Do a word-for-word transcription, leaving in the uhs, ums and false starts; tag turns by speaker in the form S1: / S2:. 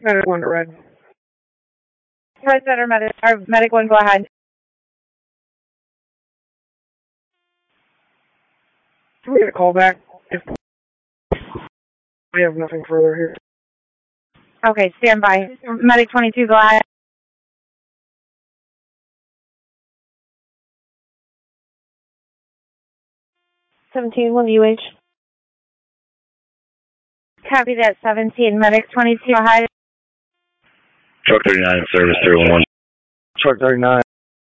S1: Medic one to red.
S2: Red Center, medic, or medic one, go ahead.
S1: Can we get a call back? If we have nothing further here.
S2: Okay, stand by. Medic twenty-two, go ahead. seventeen, one U H. Copy that, seventeen. Medic twenty-two, go ahead.
S3: Truck thirty-nine, service three one one.
S1: Truck thirty-nine.